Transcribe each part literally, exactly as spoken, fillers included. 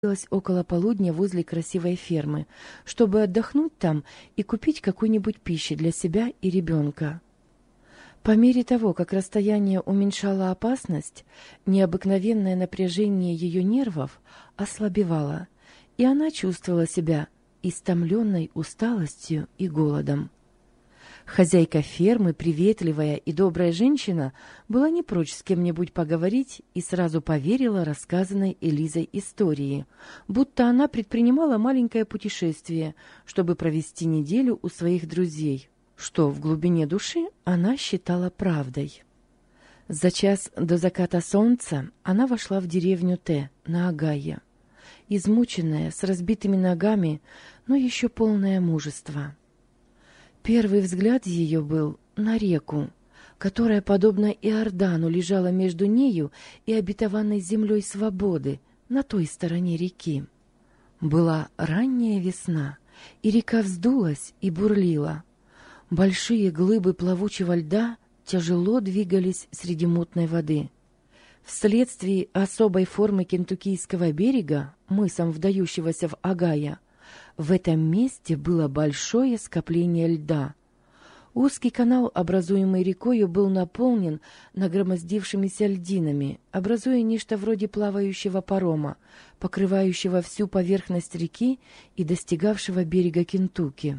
около полудня возле красивой фермы, чтобы отдохнуть там и купить какой-нибудь пищи для себя и ребенка. По мере того, как расстояние уменьшало опасность, необыкновенное напряжение ее нервов ослабевало, и она чувствовала себя истомленной усталостью и голодом. Хозяйка фермы, приветливая и добрая женщина, была не прочь с кем-нибудь поговорить и сразу поверила рассказанной Элизой истории, будто она предпринимала маленькое путешествие, чтобы провести неделю у своих друзей, что в глубине души она считала правдой. За час до заката солнца она вошла в деревню Т на Огайо, измученная, с разбитыми ногами, но еще полная мужества. Первый взгляд ее был на реку, которая, подобно Иордану, лежала между нею и обетованной землей свободы на той стороне реки. Была ранняя весна, и река вздулась и бурлила. Большие глыбы плавучего льда тяжело двигались среди мутной воды. Вследствие особой формы Кентуккийского берега, мысом вдающегося в Огайо, в этом месте было большое скопление льда. Узкий канал, образуемый рекою, был наполнен нагромоздившимися льдинами, образуя нечто вроде плавающего парома, покрывающего всю поверхность реки и достигавшего берега Кентукки.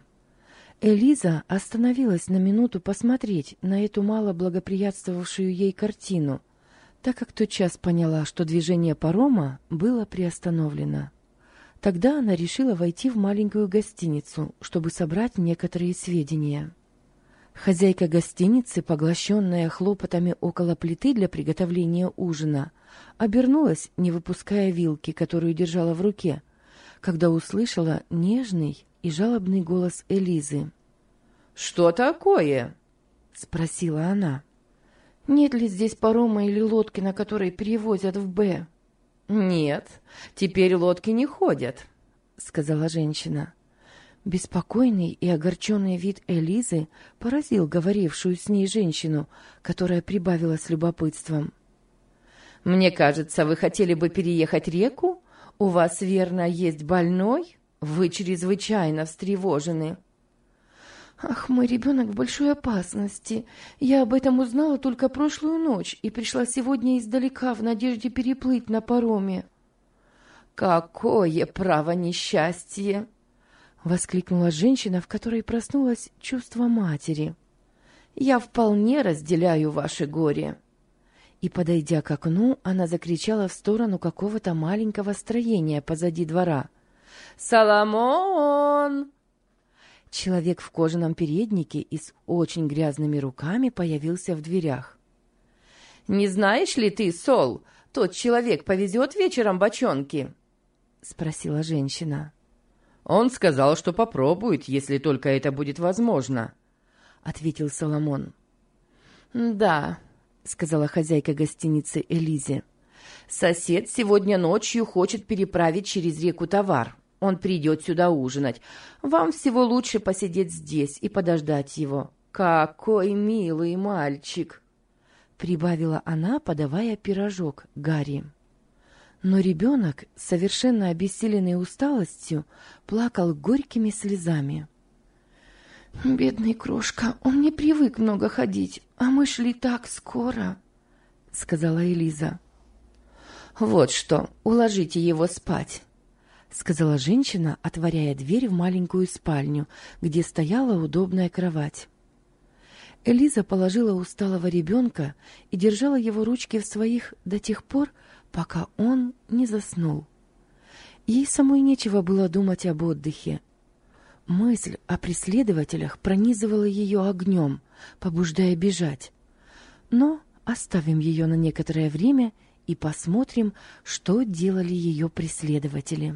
Элиза остановилась на минуту посмотреть на эту мало благоприятствовавшую ей картину, так как тотчас поняла, что движение парома было приостановлено. Тогда она решила войти в маленькую гостиницу, чтобы собрать некоторые сведения. Хозяйка гостиницы, поглощенная хлопотами около плиты для приготовления ужина, обернулась, не выпуская вилки, которую держала в руке, когда услышала нежный и жалобный голос Элизы. «Что такое?» — спросила она. «Нет ли здесь парома или лодки, на которой перевозят в Б?» «Нет, теперь лодки не ходят», — сказала женщина. Беспокойный и огорченный вид Элизы поразил говорившую с ней женщину, которая прибавила с любопытством. «Мне кажется, вы хотели бы переехать реку? У вас, верно, есть больной? Вы чрезвычайно встревожены». «Ах, мой ребенок в большой опасности. Я об этом узнала только прошлую ночь и пришла сегодня издалека в надежде переплыть на пароме». «Какое право несчастье!» — воскликнула женщина, в которой проснулось чувство матери. «Я вполне разделяю ваше горе». И, подойдя к окну, она закричала в сторону какого-то маленького строения позади двора. «Соломон!» Человек в кожаном переднике и с очень грязными руками появился в дверях. «Не знаешь ли ты, Сол, тот человек повезет вечером бочонки?» — спросила женщина. «Он сказал, что попробует, если только это будет возможно», — ответил Соломон. «Да», — сказала хозяйка гостиницы Элизе. «Сосед сегодня ночью хочет переправить через реку товар. Он придет сюда ужинать. Вам всего лучше посидеть здесь и подождать его. Какой милый мальчик!» Прибавила она, подавая пирожок Гарри. Но ребенок, совершенно обессиленный усталостью, плакал горькими слезами. «Бедный крошка, он не привык много ходить, а мы шли так скоро», — сказала Элиза. «Вот что, уложите его спать», — сказала женщина, отворяя дверь в маленькую спальню, где стояла удобная кровать. Элиза положила усталого ребенка и держала его ручки в своих до тех пор, пока он не заснул. Ей самой нечего было думать об отдыхе. Мысль о преследователях пронизывала ее огнем, побуждая бежать. Но оставим ее на некоторое время и посмотрим, что делали ее преследователи.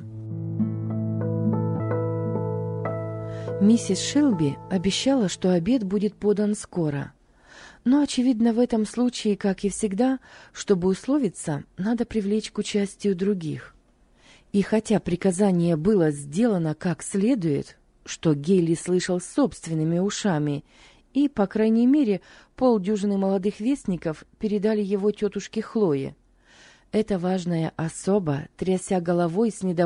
Миссис Шелби обещала, что обед будет подан скоро. Но, очевидно, в этом случае, как и всегда, чтобы условиться, надо привлечь к участию других. И хотя приказание было сделано как следует, что Гейли слышал собственными ушами, и, по крайней мере, полдюжины молодых вестников передали его тетушке Хлое, Эта важная особа, тряся головой с недовольством,